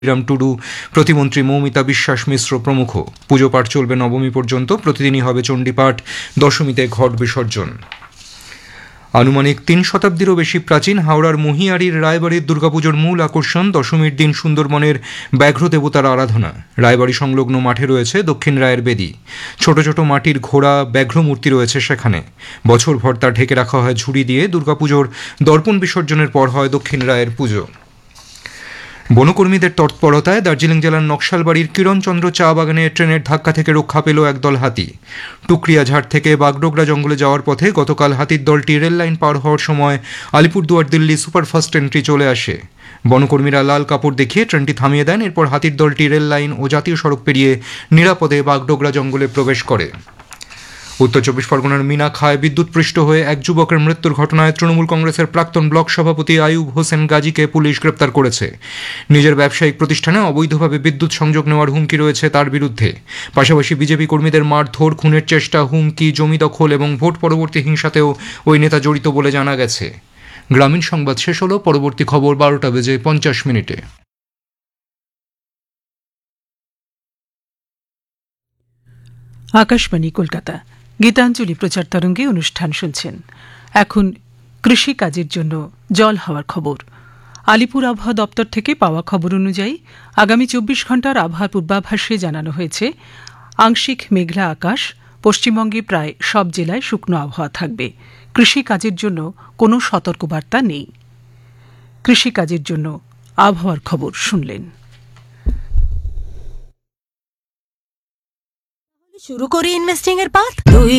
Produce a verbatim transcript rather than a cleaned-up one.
রাম টুডু, প্রতিমন্ত্রী মৌমিতা বিশ্বাস মিশ্র প্রমুখ। পুজো পাঠ চলবে নবমী পর্যন্ত, প্রতিদিনই হবে চণ্ডীপাঠ, দশমীতে ঘট বিসর্জন। আনুমানিক তিন শতাব্দীরও বেশি প্রাচীন হাওড়ার মহিয়ারির রায়বাড়ির দুর্গাপুজোর মূল আকর্ষণ দশমীর দিন সুন্দরবনের ব্যাঘ্র দেবতার আরাধনা। রায়বাড়ি সংলগ্ন মাঠে রয়েছে দক্ষিণ রায়ের বেদি। ছোট ছোট মাটির ঘোড়া ব্যাঘ্র মূর্তি রয়েছে সেখানে। বছরভর তা ঢেকে রাখা হয় ঝুড়ি দিয়ে। দুর্গাপুজোর দর্পণ বিসর্জনের পর হয় দক্ষিণ রায়ের পুজো। বনকর্মীদের তৎপরতায় দার্জিলিং জেলার নকশালবাড়ির কিরণচন্দ্র চা বাগানে ট্রেনের ধাক্কা থেকে রক্ষা পেল একদল হাতি। টুকরিয়াঝাড় থেকে বাগডোগরা জঙ্গলে যাওয়ার পথে গতকাল হাতির দলটি রেল লাইন পার হওয়ার সময় আলিপুরদুয়ার দিল্লি সুপারফাস্ট ট্রেনটি চলে আসে। বনকর্মীরা লাল কাপড় দেখিয়ে ট্রেনটি থামিয়ে দেন। এরপর হাতির দলটি রেল লাইন ও জাতীয় সড়ক পেরিয়ে নিরাপদে বাগডোগরা জঙ্গলে প্রবেশ করে। উত্তর চব্বিশ পরগনার মিনাখায় বিদ্যুৎপৃষ্ট হয়ে এক যুবকের মৃত্যুর ঘটনায় তৃণমূল কংগ্রেসের প্রাক্তন ব্লক সভাপতি আইয়ুব হোসেন গাজীকে পুলিশ গ্রেপ্তার করেছে। নিজের ব্যবসায়িক প্রতিষ্ঠানে অবৈধভাবে বিদ্যুৎ সংযোগ নেওয়ার হুমকি রয়েছে তার বিরুদ্ধে। পাশাপাশি বিজেপি কর্মীদের মারধর, খুনের চেষ্টা, হুমকি, জমি দখল এবং ভোট পরবর্তী হিংসাতেও ওই নেতা জড়িত বলে জানা গেছে। গ্রামীণ সংবাদ শেষ হলো। পরবর্তী খবর বারোটা বেজে পঞ্চাশ মিনিটে। আকাশবাণী কলকাতা, গীতাঞ্জলি প্রচার তরঙ্গে অনুষ্ঠান শুনছেন। এখন কৃষি কাজের জন্য জল হওয়ার খবর। আলিপুর আবহাওয়া দপ্তর থেকে পাওয়া খবর অনুযায়ী আগামী চব্বিশ ঘন্টার আবহাওয়ার পূর্বাভাসে জানানো হয়েছে আংশিক মেঘলা আকাশ, পশ্চিমবঙ্গে প্রায় সব জেলায় শুকনো আবহাওয়া থাকবে। কৃষি কাজের জন্য কোনো সতর্কবার্তা নেই। কৃষি কাজের জন্য আবহাওয়ার খবর শুনলেন। শুরু করি ইনভেস্টিং এর পাঠ। দুই